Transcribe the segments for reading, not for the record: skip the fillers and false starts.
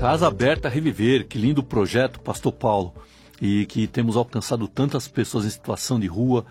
Casa Aberta Reviver, que lindo projeto, Pastor Paulo, e que temos alcançado tantas pessoas em situação de rua,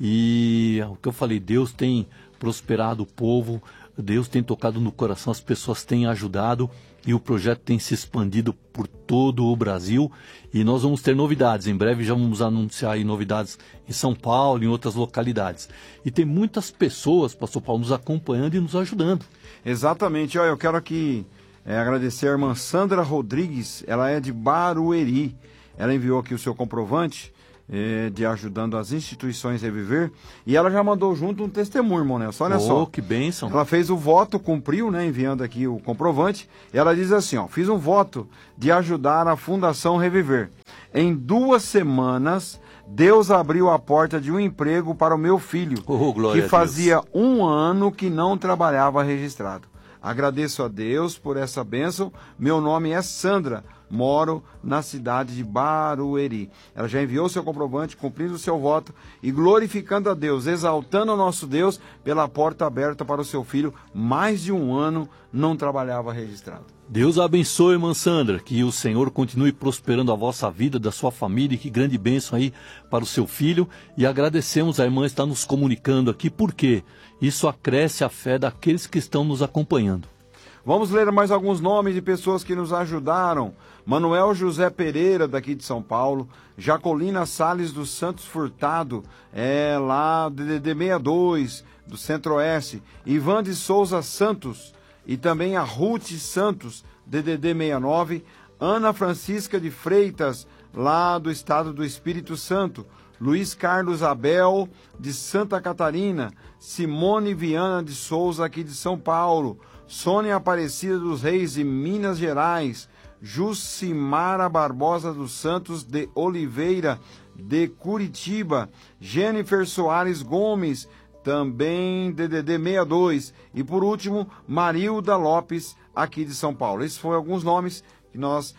e o que eu falei, Deus tem prosperado o povo, Deus tem tocado no coração, as pessoas têm ajudado, e o projeto tem se expandido por todo o Brasil, e nós vamos ter novidades, em breve já vamos anunciar aí novidades em São Paulo, em outras localidades. E tem muitas pessoas, Pastor Paulo, nos acompanhando e nos ajudando. Exatamente, eu quero aqui agradecer a irmã Sandra Rodrigues, ela é de Barueri, ela enviou aqui o seu comprovante de ajudando as instituições Reviver, e ela já mandou junto um testemunho, irmão Nelson, olha só. Que bênção. Ela fez o voto, cumpriu, né, enviando aqui o comprovante, e ela diz assim, fiz um voto de ajudar a Fundação Reviver. Em 2 semanas, Deus abriu a porta de um emprego para o meu filho, que fazia 1 ano que não trabalhava registrado. Agradeço a Deus por essa bênção. Meu nome é Sandra, moro na cidade de Barueri. Ela já enviou seu comprovante, cumprindo o seu voto e glorificando a Deus, exaltando o nosso Deus pela porta aberta para o seu filho. Mais de 1 ano não trabalhava registrado. Deus abençoe, irmã Sandra, que o Senhor continue prosperando a vossa vida, da sua família, e que grande bênção aí para o seu filho. E agradecemos a irmã estar nos comunicando aqui, porque isso acresce a fé daqueles que estão nos acompanhando. Vamos ler mais alguns nomes de pessoas que nos ajudaram. Manuel José Pereira, daqui de São Paulo. Jacolina Salles dos Santos Furtado, lá do DDD 62, do Centro-Oeste. Ivan de Souza Santos, e também a Ruth Santos, DDD 69, Ana Francisca de Freitas, lá do estado do Espírito Santo, Luiz Carlos Abel, de Santa Catarina, Simone Viana de Souza, aqui de São Paulo, Sônia Aparecida dos Reis, de Minas Gerais, Jucimara Barbosa dos Santos de Oliveira, de Curitiba, Jennifer Soares Gomes, também DDD 62, e por último, Marilda Lopes, aqui de São Paulo. Esses foram alguns nomes que nós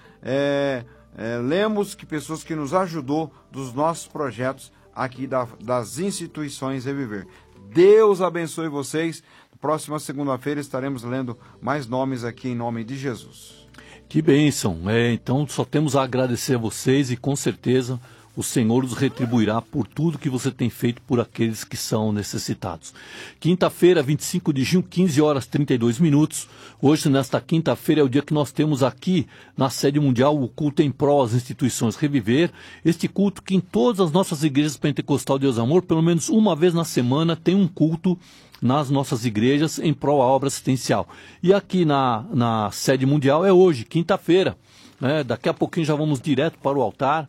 lemos, que pessoas que nos ajudou dos nossos projetos aqui das instituições Reviver. Deus abençoe vocês. Próxima segunda-feira estaremos lendo mais nomes aqui em nome de Jesus. Que bênção! Então só temos a agradecer a vocês e com certeza o Senhor os retribuirá por tudo que você tem feito por aqueles que são necessitados. Quinta-feira, 25 de junho, 15 horas 32 minutos. Hoje, nesta quinta-feira, é o dia que nós temos aqui na sede mundial o culto em prol às instituições Reviver. Este culto que em todas as nossas igrejas pentecostal Deus Amor, pelo menos uma vez na semana, tem um culto nas nossas igrejas em prol à obra assistencial. E aqui na sede mundial é hoje, quinta-feira. Daqui a pouquinho já vamos direto para o altar.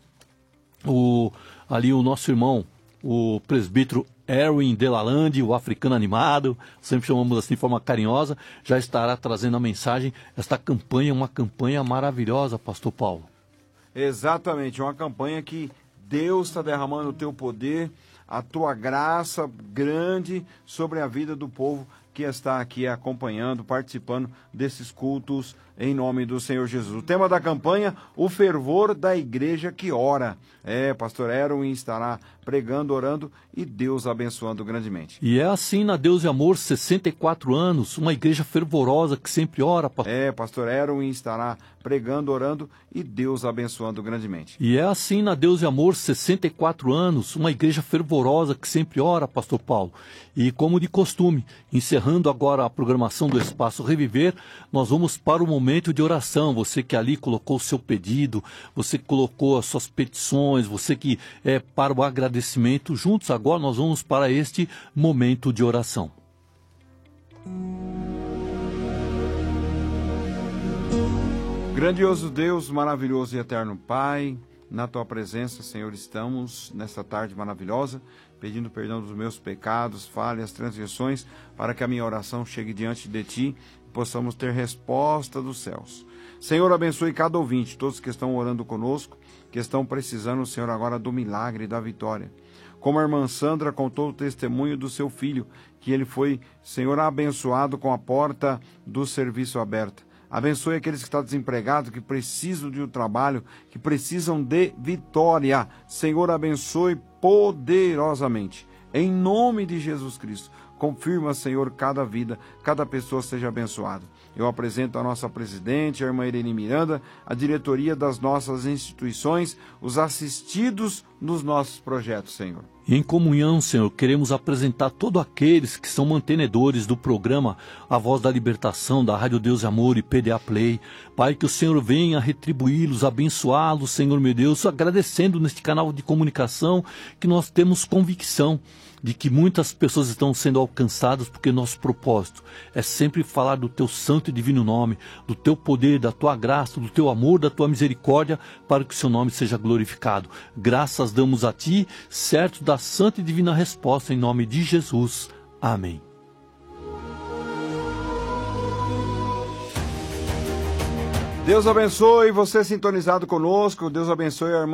Ali o nosso irmão, o presbítero Erwin Delalande, o africano animado, sempre chamamos assim de forma carinhosa, já estará trazendo a mensagem. Esta campanha é uma campanha maravilhosa, Pastor Paulo. Exatamente, uma campanha que Deus está derramando o teu poder, a tua graça grande sobre a vida do povo que está aqui acompanhando, participando desses cultos em nome do Senhor Jesus. O tema da campanha, o fervor da igreja que ora. Pastor Erwin estará pregando, orando e Deus abençoando grandemente. E é assim na Deus e Amor, 64 anos, uma igreja fervorosa que sempre ora. Pastor Erwin estará pregando, orando e Deus abençoando grandemente. E é assim na Deus e Amor, 64 anos, uma igreja fervorosa que sempre ora, Pastor Paulo. E como de costume, encerrando agora a programação do Espaço Reviver, nós vamos para o momento de oração. Você que ali colocou o seu pedido, você que colocou as suas petições, você que para o agradecimento, juntos agora nós vamos para este momento de oração. Grandioso Deus, maravilhoso e eterno Pai, na Tua presença, Senhor, estamos nesta tarde maravilhosa, pedindo perdão dos meus pecados, falhas, transgressões, para que a minha oração chegue diante de Ti e possamos ter resposta dos céus. Senhor, abençoe cada ouvinte, todos que estão orando conosco, que estão precisando, Senhor, agora do milagre e da vitória. Como a irmã Sandra contou o testemunho do seu filho, que ele foi, Senhor, abençoado com a porta do serviço aberta. Abençoe aqueles que estão desempregados, que precisam de um trabalho, que precisam de vitória. Senhor, abençoe poderosamente. Em nome de Jesus Cristo, confirma, Senhor, cada vida, cada pessoa seja abençoada. Eu apresento a nossa presidente, a irmã Irene Miranda, a diretoria das nossas instituições, os assistidos nos nossos projetos, Senhor. E em comunhão, Senhor, queremos apresentar todos aqueles que são mantenedores do programa A Voz da Libertação, da Rádio Deus e Amor e PDA Play. Pai, que o Senhor venha retribuí-los, abençoá-los, Senhor meu Deus, agradecendo neste canal de comunicação que nós temos convicção de que muitas pessoas estão sendo alcançadas, porque nosso propósito é sempre falar do teu santo e divino nome, do teu poder, da tua graça, do teu amor, da tua misericórdia, para que o seu nome seja glorificado. Graças damos a ti, certo da santa e divina resposta, em nome de Jesus. Amém. Deus abençoe você sintonizado conosco, Deus abençoe a irmã